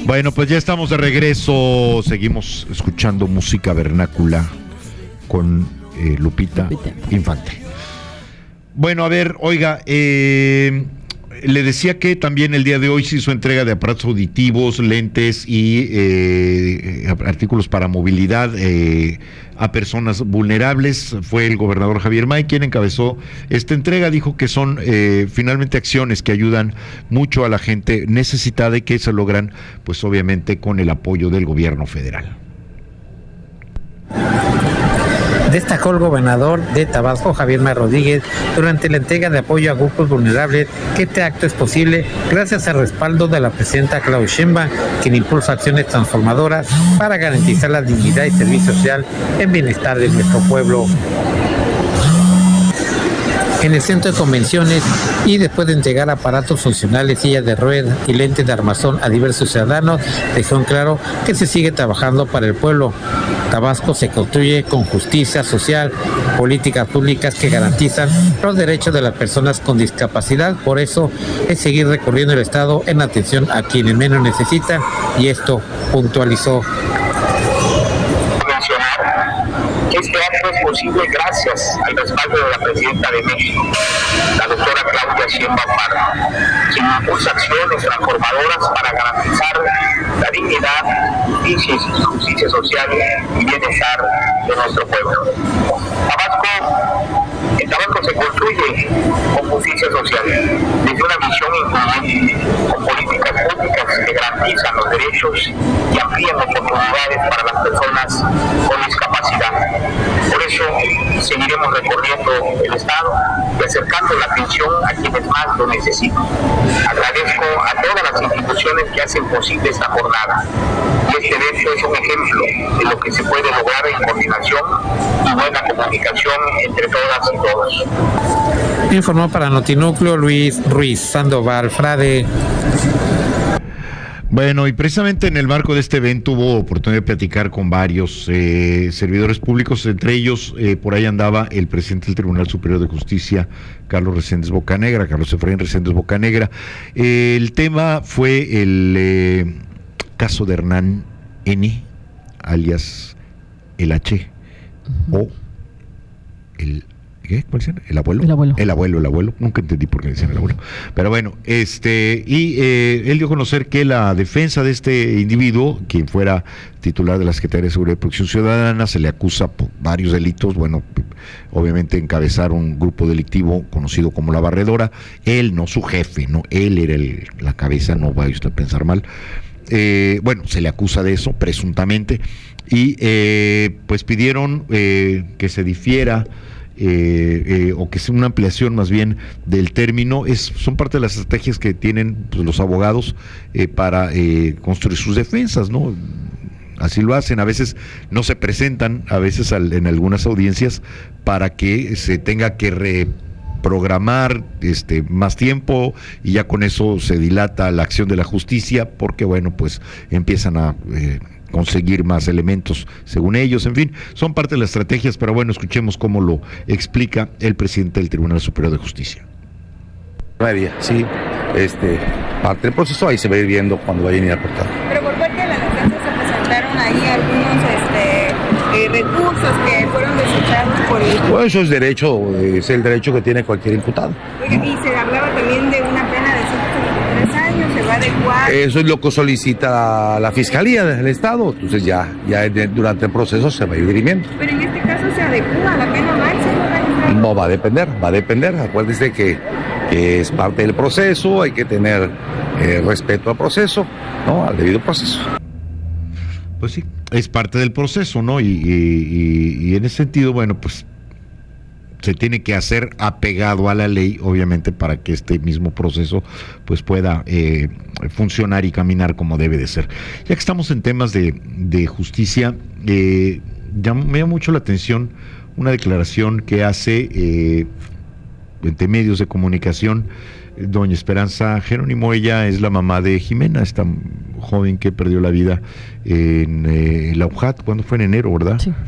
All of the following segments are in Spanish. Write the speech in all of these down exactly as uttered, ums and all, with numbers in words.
Bueno, pues ya estamos de regreso. Seguimos escuchando música vernácula con eh, Lupita, Lupita Infante. Bueno, a ver, oiga, eh, le decía que también el día de hoy se hizo entrega de aparatos auditivos, lentes y eh, artículos para movilidad eh, a personas vulnerables. Fue el gobernador Javier May quien encabezó esta entrega. Dijo que son eh, finalmente acciones que ayudan mucho a la gente necesitada y que se logran, pues obviamente, con el apoyo del gobierno federal. Destacó el gobernador de Tabasco, Javier May Rodríguez, durante la entrega de apoyo a grupos vulnerables, que este acto es posible gracias al respaldo de la presidenta Claudia Sheinbaum, quien impulsa acciones transformadoras para garantizar la dignidad y servicio social en bienestar de nuestro pueblo. En el centro de convenciones, y después de entregar aparatos funcionales, sillas de ruedas y lentes de armazón a diversos ciudadanos, dejó en claro que se sigue trabajando para el pueblo. Tabasco se construye con justicia social, políticas públicas que garantizan los derechos de las personas con discapacidad. Por eso es seguir recorriendo el Estado en atención a quienes menos necesitan, y esto puntualizó. Este acto es posible gracias al respaldo de la presidenta de México, la doctora Claudia Sheinbaum Pardo, quien impulsa acciones transformadoras para garantizar la dignidad, justicia, justicia social y bienestar de nuestro pueblo. Tabasco, en Tabasco se construye con justicia social, desde una visión incluyente, con políticas públicas que garantizan los derechos y amplían oportunidades para las personas con discapacidad. Por eso seguiremos recorriendo el Estado y acercando la atención a quienes más lo necesitan. Agradezco a todas las instituciones que hacen posible esta jornada. Y este evento es un ejemplo de lo que se puede lograr en coordinación y buena comunicación entre todas y todos. Informó para Notinúcleo Luis Ruiz Sandoval Frade. Bueno, y precisamente en el marco de este evento hubo oportunidad de platicar con varios eh, servidores públicos, entre ellos eh, por ahí andaba el presidente del Tribunal Superior de Justicia, Carlos Reséndez Bocanegra, Carlos Efraín Reséndez Bocanegra. Eh, el tema fue el eh, caso de Hernán N., alias el H, uh-huh. o el... ¿Qué? ¿Cuál es? ¿El abuelo? El abuelo. El abuelo, el abuelo. Nunca entendí por qué decían el abuelo. Pero bueno, este, y eh, él dio a conocer que la defensa de este individuo, quien fuera titular de la Secretaría de Seguridad y Protección Ciudadana, se le acusa por varios delitos. Bueno, obviamente encabezar un grupo delictivo conocido como La Barredora. Él, no su jefe, no, él era el, la cabeza, no vaya usted a pensar mal. Eh, bueno, se le acusa de eso, presuntamente, y eh, pues pidieron eh, que se difiera Eh, eh, o que sea una ampliación más bien del término. Es, son parte de las estrategias que tienen pues, los abogados eh, para eh, construir sus defensas, ¿no? Así lo hacen, a veces no se presentan, a veces al, en algunas audiencias, para que se tenga que reprogramar este, más tiempo, y ya con eso se dilata la acción de la justicia, porque bueno, pues empiezan a eh, conseguir más elementos según ellos. En fin, son parte de las estrategias, pero bueno, escuchemos cómo lo explica el presidente del Tribunal Superior de Justicia. Media, sí, este, parte del proceso ahí se va a ir viendo cuando vayan a ir a aportar. Pero por parte de la defensa se presentaron ahí algunos este, eh, recursos que fueron desechados por el... Bueno, eso es derecho, es el derecho que tiene cualquier imputado. Oye, y se hablaba también de una pena de ciento setenta y tres años, se va a adecuar... Eso es lo que solicita la Fiscalía del Estado, entonces ya, ya durante el proceso se va a ir dirimiendo. Pero en este caso se adecua a la pena máxima. No, va a depender, va a depender, acuérdese que, que es parte del proceso, hay que tener eh, respeto al proceso, ¿no? Al debido proceso. Pues sí, es parte del proceso, ¿no? Y, y, y, y en ese sentido, bueno, pues se tiene que hacer apegado a la ley, obviamente, para que este mismo proceso pues pueda eh, funcionar y caminar como debe de ser. Ya que estamos en temas de, de justicia, eh, ya me llama mucho la atención una declaración que hace eh, entre medios de comunicación doña Esperanza Jerónimo. Ella es la mamá de Jimena, esta joven que perdió la vida en eh, la U J A T, cuando fue en enero, ¿verdad? Sí.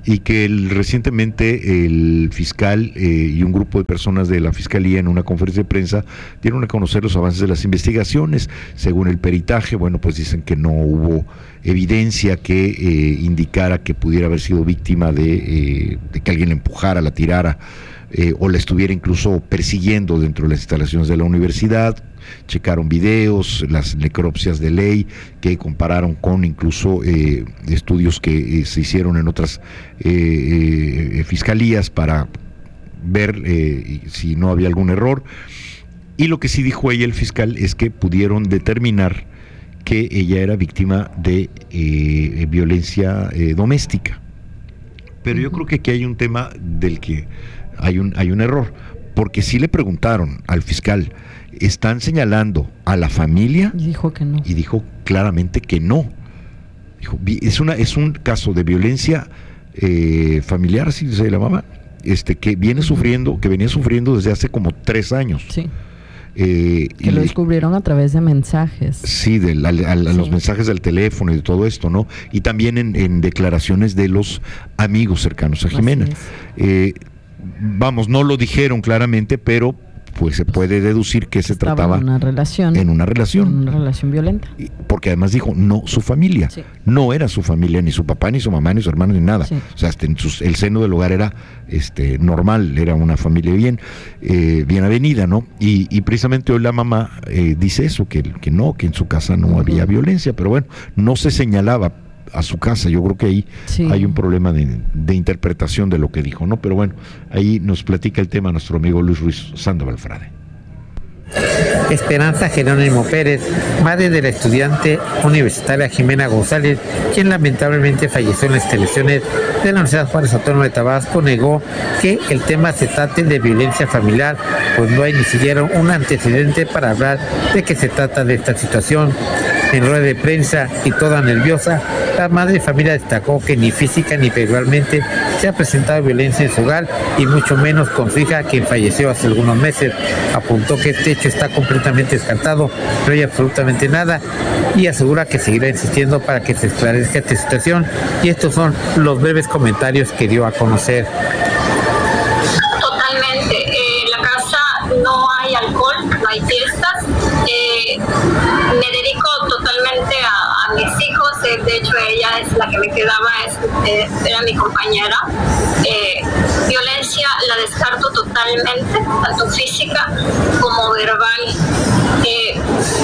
y que el, recientemente el fiscal eh, y un grupo de personas de la Fiscalía en una conferencia de prensa dieron a conocer los avances de las investigaciones. Según el peritaje, bueno, pues dicen que no hubo evidencia que eh, indicara que pudiera haber sido víctima de, eh, de que alguien la empujara, la tirara, eh, o la estuviera incluso persiguiendo dentro de las instalaciones de la universidad. Checaron videos, las necropsias de ley que compararon con incluso eh, estudios que eh, se hicieron en otras eh, eh, fiscalías para ver eh, si no había algún error. Y lo que sí dijo ella, el fiscal, es que pudieron determinar que ella era víctima de eh, violencia eh, doméstica. Pero yo creo que aquí hay un tema del que hay un, hay un error, porque sí le preguntaron al fiscal, ¿están señalando a la familia? Y dijo que no. Y dijo claramente que no. Dijo, es una es un caso de violencia eh, familiar, así se llamaba, este, que viene sufriendo, que venía sufriendo desde hace como tres años. Sí. Eh, que y lo le, descubrieron a través de mensajes. Sí, de la, a, a sí. los mensajes del teléfono y de todo esto, ¿no? Y también en, en declaraciones de los amigos cercanos a Jimena. Eh, vamos, no lo dijeron claramente, pero pues se puede deducir que se Estaba trataba en una relación, en una relación, en una relación violenta. Porque además dijo, no su familia, sí. no era su familia, ni su papá, ni su mamá, ni su hermano, ni nada. Sí. O sea, hasta en sus, el seno del hogar era este normal, era una familia bien, eh, bien avenida, ¿no? Y, y precisamente hoy la mamá eh, dice eso, que, que no, que en su casa no uh-huh. había violencia, pero bueno, no se señalaba a su casa. Yo creo que ahí sí. hay un problema de, de interpretación de lo que dijo, ¿no? Pero bueno, ahí nos platica el tema nuestro amigo Luis Ruiz Sandoval Frade. Esperanza Jerónimo Pérez, madre de la estudiante universitaria Jimena González, quien lamentablemente falleció en las instalaciones de la Universidad Juárez Autónoma de Tabasco, negó que el tema se trate de violencia familiar, pues no hay ni siquiera un antecedente para hablar de que se trata de esta situación. En rueda de prensa y toda nerviosa, la madre de familia destacó que ni física ni verbalmente se ha presentado violencia en su hogar y mucho menos con su hija, quien falleció hace algunos meses. Apuntó que este hecho está completamente descartado, no hay absolutamente nada, y asegura que seguirá insistiendo para que se esclarezca esta situación. Y estos son los breves comentarios que dio a conocer. Totalmente, eh, en la casa no hay alcohol, no hay fiestas. Eh, me dedico totalmente a, a mis hijos, eh, de hecho ella es la que me quedaba, es, eh, era mi compañera. Eh, violencia la descarto totalmente, tanto física como verbal. Eh,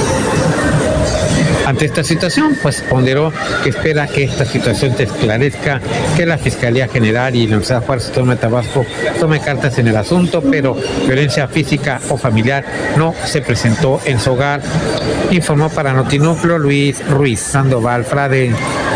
Ante esta situación, pues ponderó que espera que esta situación te esclarezca, que la Fiscalía General y la Universidad Juárez Autónoma de Tabasco tome cartas en el asunto, pero violencia física o familiar no se presentó en su hogar. Informó para Notinúcleo Luis Ruiz Sandoval Frade.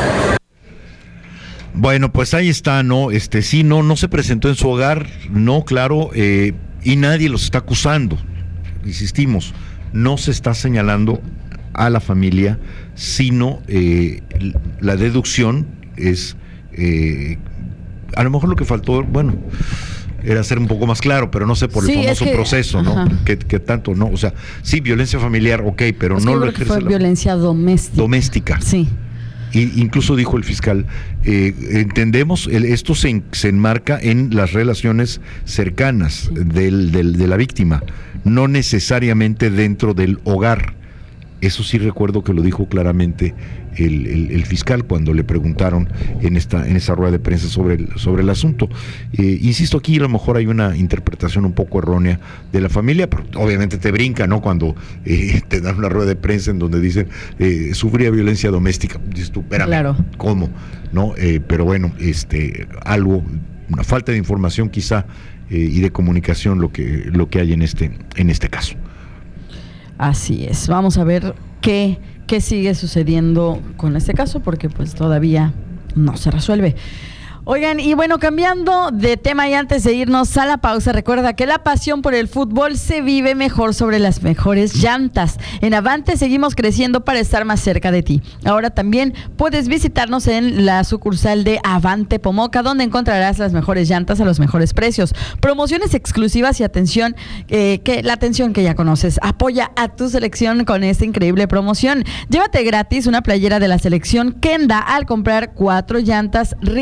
Bueno, pues ahí está, ¿no? Este sí, no, no se presentó en su hogar, no, claro, eh, y nadie los está acusando. Insistimos, no se está señalando a la familia, sino eh, la deducción es eh, a lo mejor lo que faltó, bueno, era ser un poco más claro, pero no sé, por sí, el famoso que, proceso, ¿no? Que, que tanto, ¿no? O sea, sí, violencia familiar, ok, pero es no que lo ejerce fue la... violencia doméstica. Doméstica. Sí. Y incluso dijo el fiscal, eh, entendemos, el, esto se, se enmarca en las relaciones cercanas sí. del, del, de la víctima, no necesariamente dentro del hogar. Eso sí recuerdo que lo dijo claramente el, el, el fiscal cuando le preguntaron en esta en esa rueda de prensa sobre el, sobre el asunto. Eh, insisto, aquí a lo mejor hay una interpretación un poco errónea de la familia, pero obviamente te brinca, ¿no? Cuando eh, te dan una rueda de prensa en donde dicen eh, sufría violencia doméstica. Dices tú, espérame, claro. ¿cómo? ¿No? Eh, pero bueno, este algo, una falta de información quizá eh, y de comunicación lo que lo que hay en este en este caso. Así es, vamos a ver qué, qué sigue sucediendo con este caso, porque pues todavía no se resuelve. Oigan, y bueno, cambiando de tema y antes de irnos a la pausa, recuerda que la pasión por el fútbol se vive mejor sobre las mejores llantas. En Avante seguimos creciendo para estar más cerca de ti. Ahora también puedes visitarnos en la sucursal de Avante Pomoca, donde encontrarás las mejores llantas a los mejores precios, promociones exclusivas y atención, eh, que la atención que ya conoces. Apoya a tu selección con esta increíble promoción. Llévate gratis una playera de la selección Kenda al comprar cuatro llantas R I N diez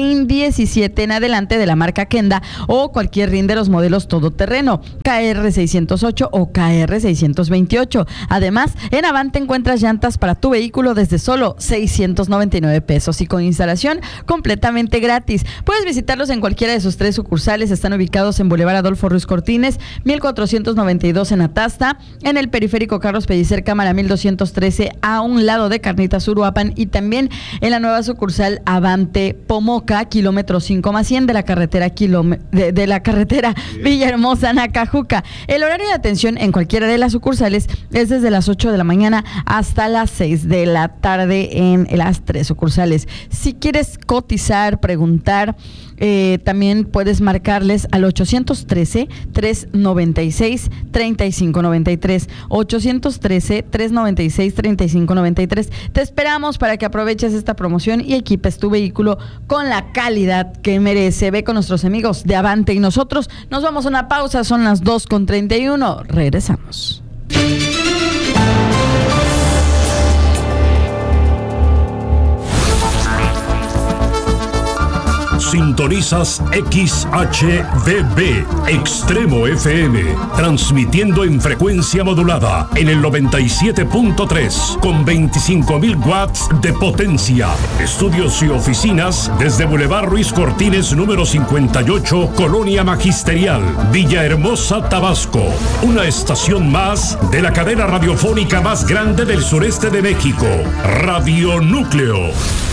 diecisiete en adelante de la marca Kenda o cualquier rin de los modelos todoterreno, K R seiscientos ocho o K R seiscientos veintiocho. Además, en Avante encuentras llantas para tu vehículo desde solo seiscientos noventa y nueve pesos y con instalación completamente gratis. Puedes visitarlos en cualquiera de sus tres sucursales. Están ubicados en Boulevard Adolfo Ruiz Cortines, mil cuatrocientos noventa y dos en Atasta, en el Periférico Carlos Pellicer, Cámara mil doscientos trece, a un lado de Carnitas Uruapan, y también en la nueva sucursal Avante Pomoca, kilómetro cinco más cien de la carretera kilome- de, de la carretera Villahermosa Nacajuca. El horario de atención en cualquiera de las sucursales es desde las ocho de la mañana hasta las seis de la tarde en las tres sucursales. Si quieres cotizar, preguntar, eh, también puedes marcarles al ochocientos trece, trescientos noventa y seis, treinta y cinco noventa y tres, ochocientos trece, trescientos noventa y seis, treinta y cinco noventa y tres. Te esperamos para que aproveches esta promoción y equipes tu vehículo con la calidad que merece. Ve con nuestros amigos de Avante y nosotros nos vamos a una pausa, son las dos con treinta y uno. Regresamos. Sintonizas X H D B, Extremo F M, transmitiendo en frecuencia modulada en el noventa y siete punto tres, con veinticinco mil watts de potencia. Estudios y oficinas desde Boulevard Ruiz Cortines, número cincuenta y ocho, Colonia Magisterial, Villahermosa, Tabasco. Una estación más de la cadena radiofónica más grande del sureste de México, Radio Núcleo.